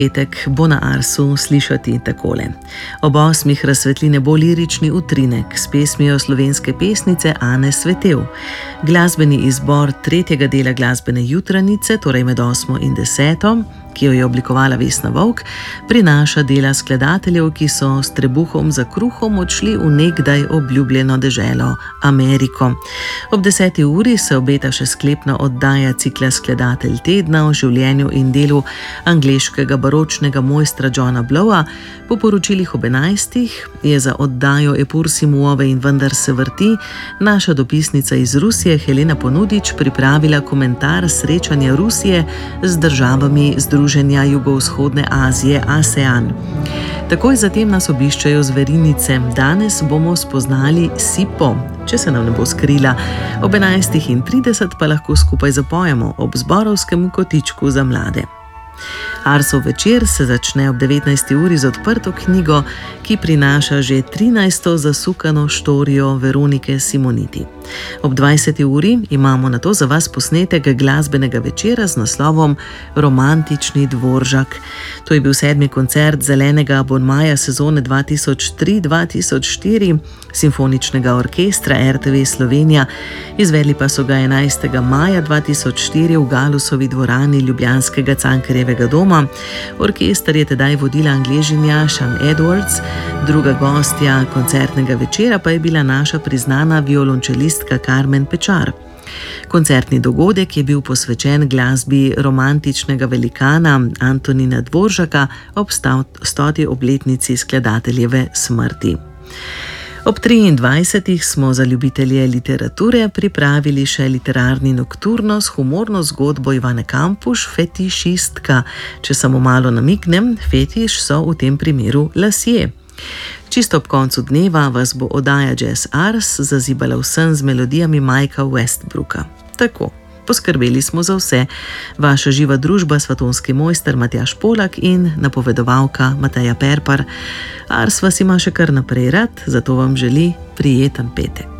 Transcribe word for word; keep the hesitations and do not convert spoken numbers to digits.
Petek bo na Arsu slišati takole. Ob osmih razsvetline bo lirični utrinek s pesmijo slovenske pesnice Ane Svetev. Glasbeni izbor tretjega dela glasbene jutranice, torej med osmo in deseto, ki jo je oblikovala Vesna Vovk, prinaša dela skladateljev, ki so s trebuhom za kruhom odšli v nekdaj obljubljeno deželo Ameriko. Ob deseti uri se obeta še sklepna oddaja cikla Skladatelj tedna o življenju in delu angleškega baročnega mojstra Johna Blowa. Po poročilih ob enajstih je za oddajo Epur Simuove in Vendar se vrti naša dopisnica iz Rusije Helena Ponudič pripravila komentar srečanja Rusije z državami Združenja jugovzhodne Azije ASEAN. Takoj zatem nas obiščajo zverinice. Danes bomo spoznali Sipo, če se nam ne bo skrila. Ob enajstih in trideset pa lahko skupaj zapojemo ob zborovskem kotičku za mlade. Arsov večer se začne ob devetnajsti uri z odprto knjigo, ki prinaša že trinajsto zasukano štorijo Veronike Simoniti. Ob dvajseti uri imamo nato za vas posnetek glasbenega večera z naslovom Romantični dvoržak. To je bil sedmi koncert zelenega abonmaja sezone dva tisoč tri dva tisoč štiri Simfoničnega orkestra R T V Slovenija. Izvedli pa so ga enajstega maja dva tisoč štiri v Galusovi dvorani ljubljanskega Cankarjevega doma. Orkester je tedaj vodila Angležinja Sean Edwards, druga gostja koncertnega večera pa je bila naša priznana violončelistka Karmen Pečar. Koncertni dogodek je bil posvečen glasbi romantičnega velikana Antonina Dvoržaka ob stoti obletnici skladateljeve smrti. Ob triindvajsetih smo za ljubitelje literature pripravili še literarni nokturno s humorno zgodbo Ivane Kampuš Fetišistka. Če samo malo namignem, fetiš so v tem primeru lasje. Čisto ob koncu dneva vas bo oddaja Jazz Ars zazibala vsem z melodijami Mikea Westbrooka. Tako, poskrbeli smo za vse. Vaša živa družba, svatonski mojster Matjaž Polak in napovedovalka Mateja Perpar. Ars vas ima še kar naprej rad, zato vam želi prijeten petek.